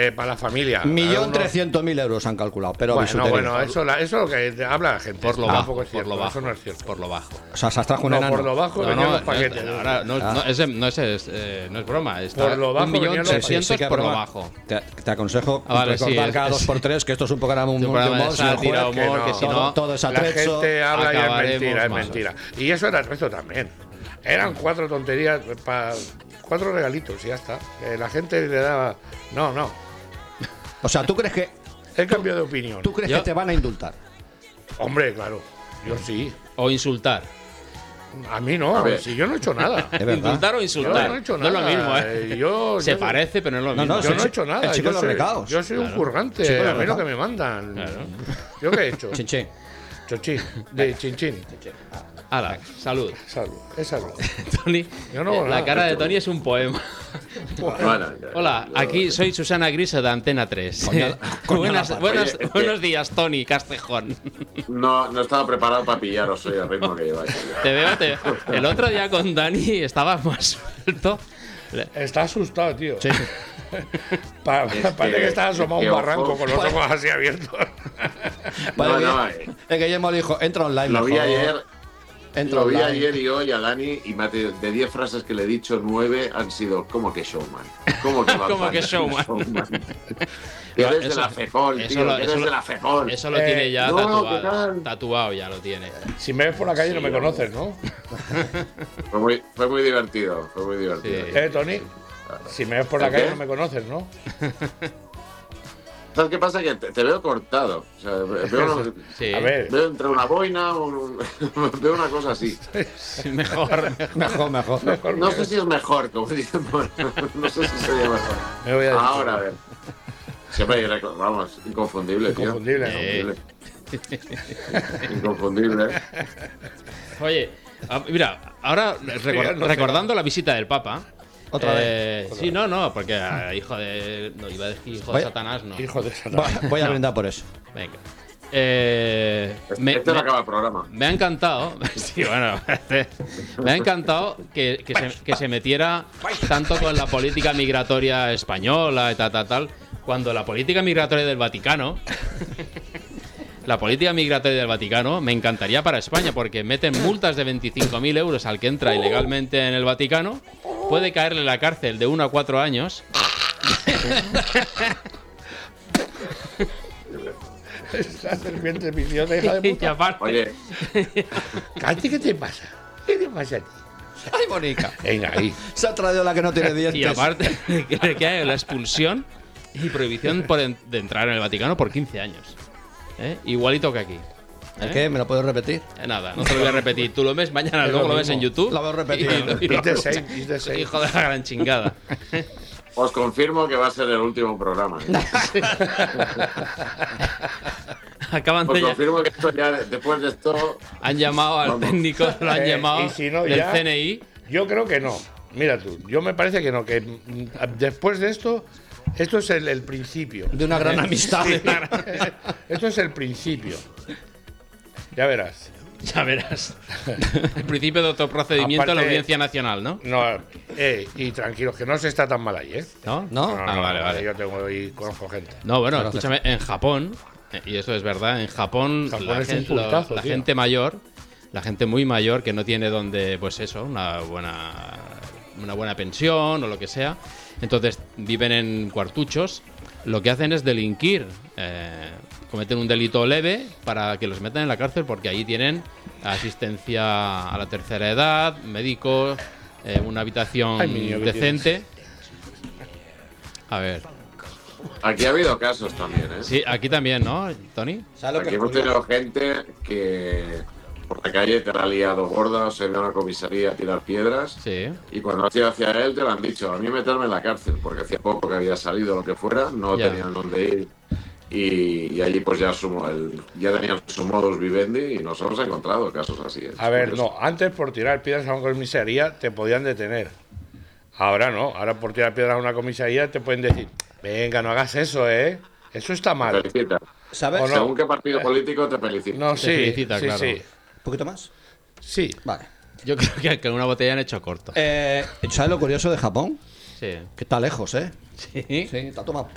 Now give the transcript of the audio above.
para la familia. 1.300.000 euros han calculado, pero bueno, eso es lo que habla la gente. Por lo bajo, es cierto, por lo bajo. Eso no es cierto. Por lo bajo. O sea, se trajo un enano. Por lo bajo venían los paquetes. No es broma. Está Por lo bajo 1.300.000 por lo broma. bajo. Te aconsejo Vale, recordar cada 2x3 que esto es un programa de humor, sátira, humor, que si no, todo es la atrezo. gente habla y es acabaremos mentira, es mal. mentira. Y eso era atrezo también. Eran 4 tonterías, 4 regalitos y ya está. La gente le daba. No. O sea, ¿tú crees que He cambiado de opinión. tú crees que te van a indultar? Hombre, claro. Yo sí. O insultar. A mí no, si yo no he hecho nada. Es verdad. Indultar o Yo insultar. no he hecho No nada. es lo mismo, ¿eh? Yo Parece, pero no es lo No, mismo. Yo no he hecho nada. el chico de los recados. Yo soy un purgante. Chico de los A mí lo que recados. me mandan. Claro. ¿Yo qué he hecho? Chinchín. Chochín. De chinchín. Hala, salud. Salud. Es salud. Tony, Yo no hago la nada. cara de Tony es un poema. Bueno, Hola, aquí soy Susana Griso de Antena 3. Buenos días, Tony Castejón. no estaba preparado para pillaros hoy el ritmo que lleváis. Te veo. El otro día con Dani estabas más suelto. Está asustado, tío. Sí. Parece que está asomado a un que barranco ojo. con los ojos así abiertos. Es que Guillermo dijo, entra online. Lo vi mejor. ayer. Entra Lo vi online. ayer y hoy a Dani y de 10 frases que le he dicho, 9 han sido ¿cómo que showman? ¿Cómo que, ¿Cómo que showman? Eres de Eso- la FECOL, eso tío, lo- eres eso lo- de la FECOL. Eso lo tiene ya no, tatuado. ¿qué tal? Tatuado ya lo tiene. Si me ves por la calle no me conoces, ¿no? Fue muy divertido, fue muy divertido. Sí. Tony. Si me ves por la ¿El calle qué? no me conoces, ¿no? ¿Sabes qué pasa? Que te veo cortado. O sea, Sí. A ver. veo entre una boina, veo una cosa así. Sí, mejor. Mejor. No sé si es mejor, como dicen, no sé si sería mejor. Me voy a decir. Ahora, a ver. Siempre, vamos, inconfundible, tío. Inconfundible. Inconfundible. Oye, mira, ahora recordando la visita del Papa. Otra vez. Sí, no, porque hijo de. No, iba a decir hijo de Vaya. Satanás, no. Hijo de Satanás. Voy a brindar por eso. Venga. Este no acaba el programa. Me ha encantado. Sí, bueno, me ha encantado que se metiera tanto con la política migratoria española y tal. Cuando la política migratoria del Vaticano. La política migratoria del Vaticano me encantaría para España porque meten multas de 25.000 euros al que entra ilegalmente en el Vaticano. Puede caerle la cárcel de 1 a 4 años. Esa serpiente viciosa, hija de Y puta. aparte, Oye, Cállate, ¿qué te pasa? ¿Qué te pasa a ti? ¡Ay, Bonica! Venga, ahí. Se ha traído la que no tiene dientes. y aparte que hay la expulsión y prohibición de entrar en el Vaticano por 15 años. Igualito que aquí. ¿El qué? ¿Me lo puedes repetir? Nada, no te lo voy a repetir. Tú lo ves mañana, Es luego lo lo ves en mismo. YouTube. Lo veo repetido. It's the same, it's the same. Hijo de la gran chingada. os confirmo que va a ser el último programa. Acaban Os de confirmo que esto ya, después de esto, han llamado al Vamos. técnico, lo han llamado y si no, del ya- CNI. Yo creo que no. Mira tú, yo me parece que no, que después de esto es el principio. De una gran amistad. Esto es el principio. Ya verás. Ya verás. El principio de otro procedimiento en la Aparte- Audiencia Nacional, ¿no? No, y tranquilos, que no se está tan mal ahí, ¿eh? ¿No? ¿No? Vale. Yo tengo y conozco gente. No, bueno, Gracias. escúchame, en Japón, y eso es verdad, en Japón, Japón la, es un gen- puntazo, la tío. gente mayor, la gente muy mayor que no tiene donde, pues eso, una buena pensión o lo que sea, entonces viven en cuartuchos, lo que hacen es delinquir, cometen un delito leve para que los metan en la cárcel porque allí tienen asistencia a la tercera edad, médicos, una habitación Ay, mi niño, ¿qué decente. A ver, aquí ha habido casos también, ¿eh? sí, aquí también, ¿no, Tony? ¿Sabes lo Aquí que hemos tenido gente que por la calle te la ha liado gorda o se ve a una comisaría a tirar piedras Sí. y cuando has ido hacia él te lo han dicho, a mí meterme en la cárcel porque hacía poco que había salido lo que fuera, no Ya. tenían dónde ir y allí pues ya ya tenían su modus vivendi y nos hemos encontrado casos así. ¿eh? A ver, Curioso. no, antes por tirar piedras a una comisaría te podían detener. Ahora no, ahora por tirar piedras a una comisaría te pueden decir, venga, no hagas eso, ¿eh? Eso está Te mal. felicita. ¿Sabes? O no. Según qué partido político te felicita. No, Te sí, felicita, sí, claro. sí. ¿Un poquito más? Sí. Vale. Yo creo que con una botella han hecho corto. ¿Sabes lo curioso de Japón? Sí. Que está lejos, ¿eh? Sí. Sí, está tomado